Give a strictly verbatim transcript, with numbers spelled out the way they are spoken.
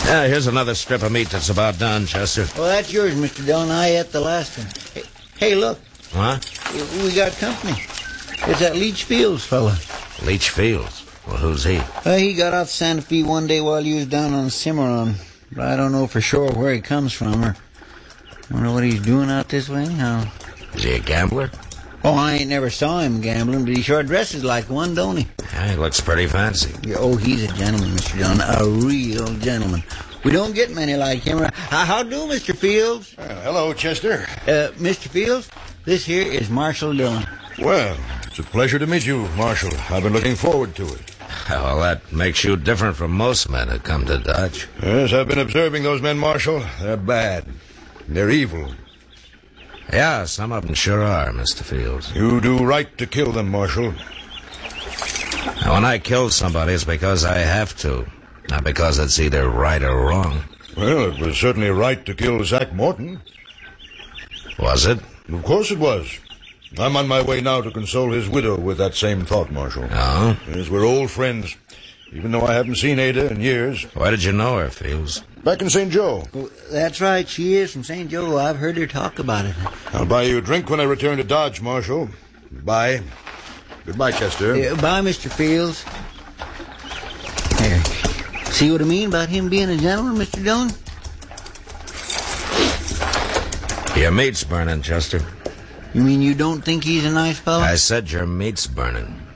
Yeah, here's another strip of meat that's about done, Chester. Well, that's yours, Mister Dillon. I ate the last one. Hey, hey, look. What? We got company. It's that Leach Fields fella. Leach Fields? Well, who's he? Uh, he got out to Santa Fe one day while he was down on Cimarron. But I don't know for sure where he comes from or wonder what he's doing out this way anyhow. Is he a gambler? Oh, I ain't never saw him gambling, but he sure dresses like one, don't he? Yeah, he looks pretty fancy. Yeah, oh, he's a gentleman, Mister Dillon. A real gentleman. We don't get many like him. How, how do, Mister Fields? Uh, hello, Chester. Uh, Mister Fields, this here is Marshal Dillon. Well, it's a pleasure to meet you, Marshal. I've been looking forward to it. Well, that makes you different from most men who come to Dodge. Yes, I've been observing those men, Marshal. They're bad. They're evil. Yeah, some of them sure are, Mister Fields. You do right to kill them, Marshal. Now, when I kill somebody, it's because I have to. Not because it's either right or wrong. Well, it was certainly right to kill Zach Morton. Was it? Of course it was. I'm on my way now to console his widow with that same thought, Marshal. Oh? Yes, we're old friends, even though I haven't seen Ada in years. Why did you know her, Fields? Back in Saint Joe. Well, that's right. She is from Saint Joe. I've heard her talk about it. I'll buy you a drink when I return to Dodge, Marshal. Goodbye. Goodbye, Chester. Uh, bye, Mister Fields. There. See what I mean about him being a gentleman, Mister Dillon? Your meat's burning, Chester. You mean you don't think he's a nice fellow? I said your meat's burning.